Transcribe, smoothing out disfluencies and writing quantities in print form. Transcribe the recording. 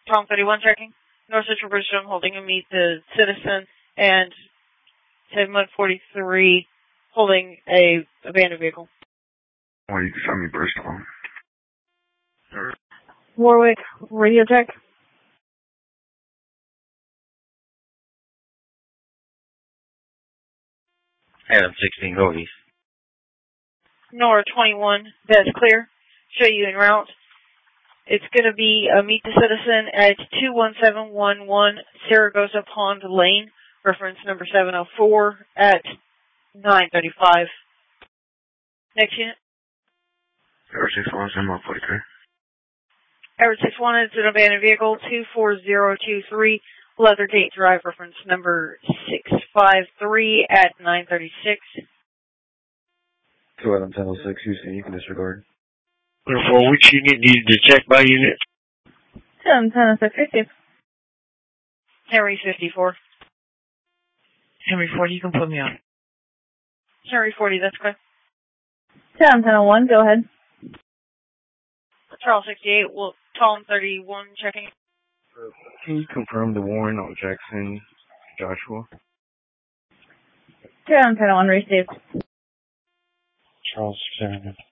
Tom 31 checking. North Central Bridgestone holding a meet the citizen, and 7143 holding a abandoned vehicle. Well, you can send me Bridgestone. Warwick, radio check. Adam 16, go east. Nora 21, that's clear. Show you en route. It's going to be a meet the citizen at 21711 Saragossa Pond Lane, reference number 704 at 9:35. Next unit. Air 61, 7143. Air 61 is an abandoned vehicle, 24023 Leathergate Drive, reference number 653 at 9:36. 2 Adam 1006, Houston, you can disregard. For which unit needed to check by unit? 2 Adam 1006, receive. Henry 54. Henry 40, you can put me on. Henry 40, that's correct. 2 Adam 1001, go ahead. Charles 68, well, Tom 31 checking. Can you confirm the warrant on Jackson Joshua? 2 Adam 1001, received. Charles 7.